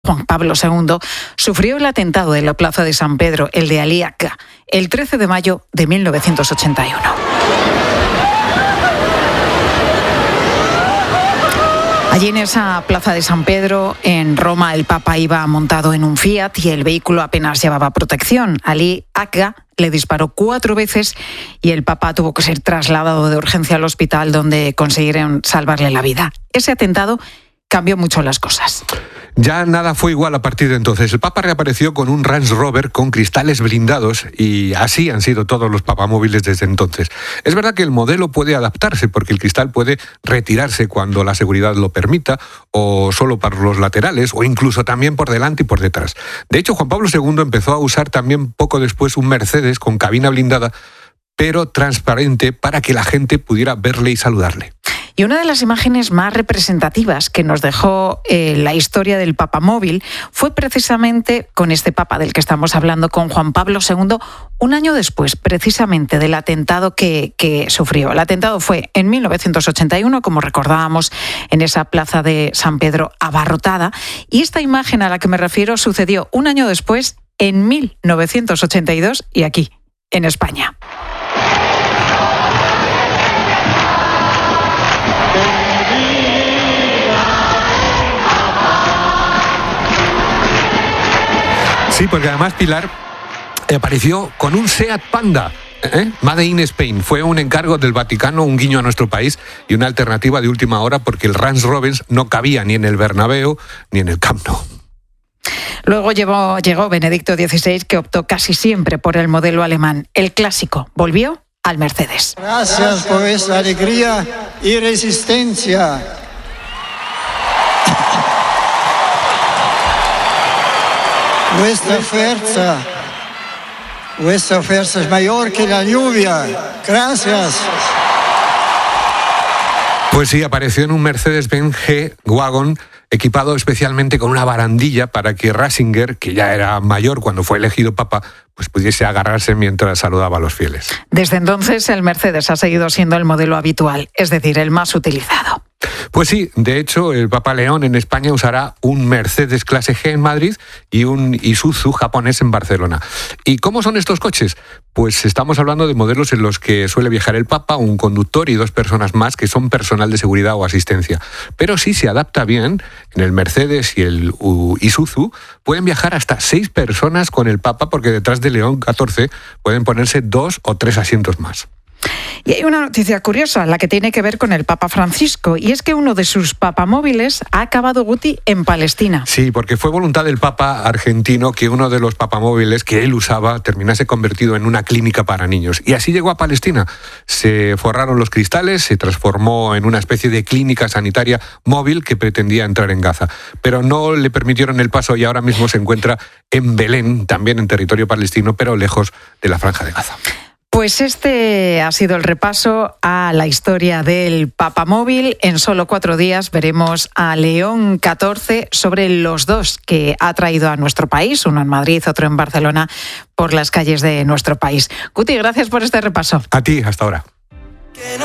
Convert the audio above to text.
Juan Pablo II, sufrió el atentado de la Plaza de San Pedro, el de Ali Agca, el 13 de mayo de 1981. Allí en esa Plaza de San Pedro, en Roma, el Papa iba montado en un Fiat y el vehículo apenas llevaba protección. Ali Agca le disparó 4 veces y el Papa tuvo que ser trasladado de urgencia al hospital, donde consiguieron salvarle la vida. Ese atentado cambió mucho las cosas. Ya nada fue igual a partir de entonces. El Papa reapareció con un Range Rover con cristales blindados y así han sido todos los papamóviles desde entonces. Es verdad que el modelo puede adaptarse porque el cristal puede retirarse cuando la seguridad lo permita o solo para los laterales o incluso también por delante y por detrás. De hecho, Juan Pablo II empezó a usar también poco después un Mercedes con cabina blindada pero transparente para que la gente pudiera verle y saludarle. Y una de las imágenes más representativas que nos dejó la historia del papamóvil fue precisamente con este papa del que estamos hablando, con Juan Pablo II, un año después precisamente del atentado que sufrió. El atentado fue en 1981, como recordábamos, en esa Plaza de San Pedro abarrotada. Y esta imagen a la que me refiero sucedió un año después, en 1982, y aquí, en España. Sí, porque además Pilar apareció con un Seat Panda, Made in Spain. Fue un encargo del Vaticano, un guiño a nuestro país y una alternativa de última hora porque el Range Rover no cabía ni en el Bernabéu ni en el Camp Nou. Luego llegó Benedicto XVI, que optó casi siempre por el modelo alemán. El clásico volvió al Mercedes. Gracias por esta alegría y resistencia. Vuestra fuerza es mayor que la lluvia. Gracias. Pues sí, apareció en un Mercedes-Benz G-Wagon equipado especialmente con una barandilla para que Ratzinger, que ya era mayor cuando fue elegido papa, pues pudiese agarrarse mientras saludaba a los fieles. Desde entonces el Mercedes ha seguido siendo el modelo habitual, es decir, el más utilizado. Pues sí, de hecho, el Papa León en España usará un Mercedes clase G en Madrid y un Isuzu japonés en Barcelona. ¿Y cómo son estos coches? Pues estamos hablando de modelos en los que suele viajar el Papa, un conductor y 2 personas más que son personal de seguridad o asistencia. Pero si se adapta bien, en el Mercedes y el Isuzu pueden viajar hasta 6 personas con el Papa, porque detrás de León XIV pueden ponerse 2 o 3 asientos más. Y hay una noticia curiosa, la que tiene que ver con el Papa Francisco, y es que uno de sus papamóviles ha acabado, Guti, en Palestina. Sí, porque fue voluntad del Papa argentino que uno de los papamóviles que él usaba terminase convertido en una clínica para niños. Y así llegó a Palestina. Se forraron los cristales, se transformó en una especie de clínica sanitaria móvil que pretendía entrar en Gaza. Pero no le permitieron el paso y ahora mismo se encuentra en Belén, también en territorio palestino, pero lejos de la Franja de Gaza. Pues este ha sido el repaso a la historia del papamóvil. En solo 4 días veremos a León XIV sobre los 2 que ha traído a nuestro país, uno en Madrid, otro en Barcelona, por las calles de nuestro país. Guti, gracias por este repaso. A ti, hasta ahora.